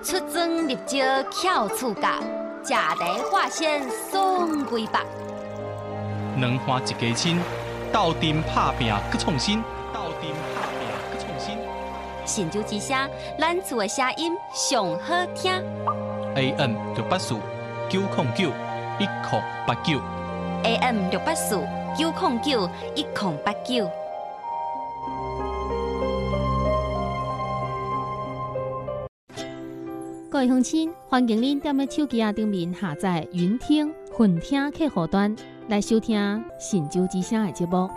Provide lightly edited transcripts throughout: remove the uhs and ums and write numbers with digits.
出征入招巧处家，家台化现送归白。 两花一家亲，斗阵拍拼搁创新，斗阵拍拼搁创新。 神州之声，咱厝的声音上好听。 AM 684-909-1089。 AM 684-909-1089。 各位乡亲，欢迎您踮咧手机上面下载云听、混听客户端来收听神州之声的节目。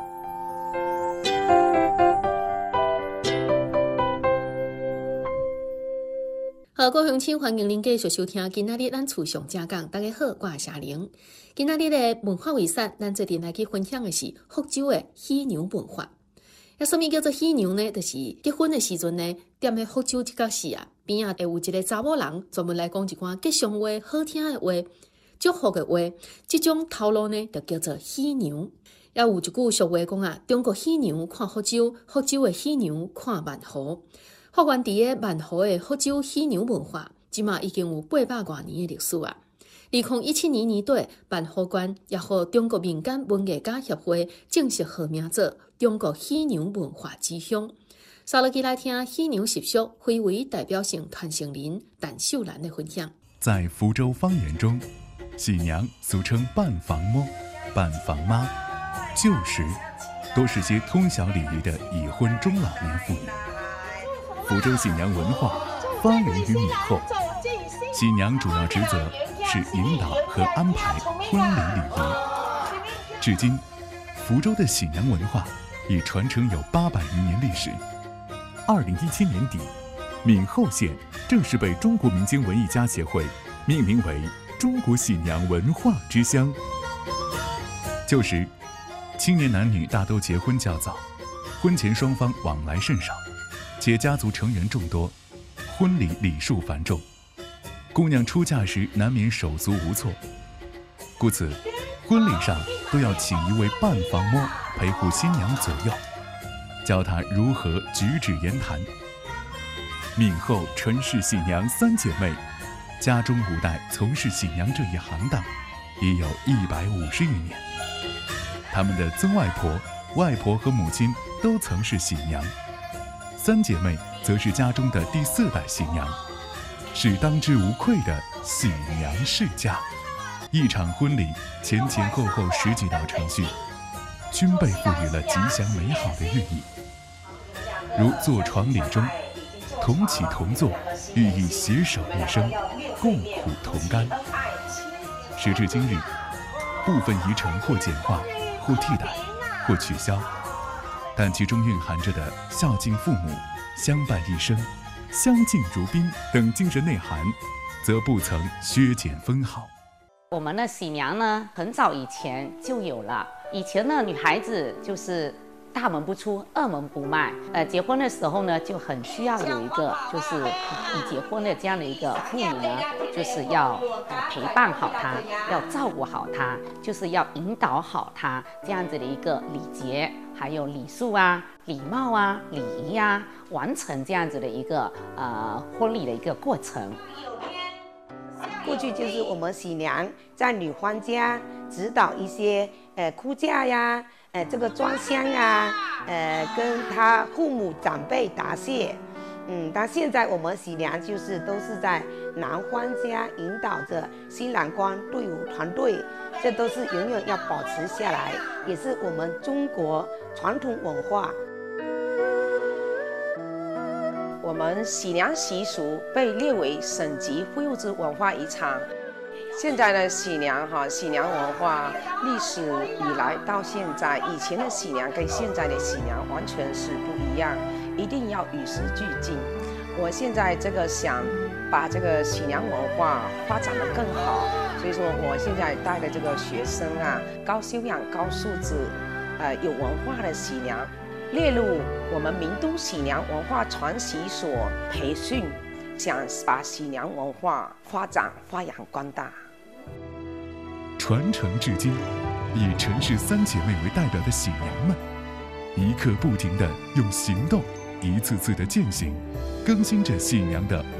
好，各位乡亲，欢迎您继续收听今仔日咱厝上正讲。大家好，我是夏玲。今仔日的文化遗产，咱这边来去分享的是福州的喜娘文化。什么叫做喜娘呢？就是结婚的时阵呢，踮咧福州这个市啊，边啊会有一个查某人专门来讲一寡吉祥话、好听的话、祝福的话。这种头路呢，就叫做喜娘。也有一句俗话讲啊，中国喜娘看福州，福州的喜娘看万湖。发源地的万湖的福州喜娘文化，即马已经有800多年的历史啊。2017年年底，万湖县也和中国民间文艺家协会正式号名做中国喜娘文化之乡。稍落去来听喜娘习俗非为代表性传承人陈秀兰的分享。 在福州方言中，喜娘俗称半房嬷、半房妈，旧时多是些通晓礼仪的已婚中老年妇女。福州喜娘文化发源于闽后，喜娘主要职责是引导和安排婚礼礼仪。至今，福州的喜娘文化已传承有800余年历史。2017年底，闽后县正式被中国民间文艺家协会命名为中国喜娘文化之乡。旧时，青年男女大都结婚较早，婚前双方往来甚少，且家族成员众多，婚礼礼数繁重，姑娘出嫁时难免手足无措，故此婚礼上都要请一位半房嬷陪护新娘左右，教她如何举止言谈。闽后陈氏喜娘3姐妹，家中5代从事喜娘这一行当，已有150余年。她们的曾外婆、外婆和母亲都曾是喜娘，3姐妹则是家中的第4代喜娘，是当之无愧的喜娘世家。一场婚礼前后后10几道程序，均被赋予了吉祥美好的寓意。如坐床礼中，同起同坐，寓意携手一生，共苦同甘。时至今日，部分仪程或简化，或替代，或取消，但其中蕴含着的孝敬父母、相伴一生、相敬如宾等精神内涵，则不曾削减分毫。 我们的喜娘呢，很早以前就有了。以前呢，女孩子就是大门不出，二门不迈。结婚的时候呢，就很需要有一个就是已结婚的这样的一个妇女呢，就是要陪伴好她，要照顾好她，就是要引导好她这样子的一个礼节，还有礼数啊、礼貌啊、礼仪啊，完成这样子的一个婚礼的一个过程。 过去就是我们喜娘在女方家指导一些出嫁呀，这个装香啊，跟她父母长辈答谢。但现在我们喜娘就是都是在男方家引导着新郎官队伍团队，这都是永远要保持下来，也是我们中国传统文化。 我们喜娘习俗被列为省级非物质文化遗产。现在的喜娘文化历史以来到现在，以前的喜娘跟现在的喜娘完全是不一样，一定要与时俱进。我现在想把这个喜娘文化发展得更好，所以说我现在带的这个学生啊，高修养、高素质，有文化的喜娘，列入我们名都喜娘文化传习所培训，想把喜娘文化发扬光大。 传承至今，以陈氏3姐妹为代表的喜娘们，一刻不停地用行动，一次次的践行，更新着喜娘的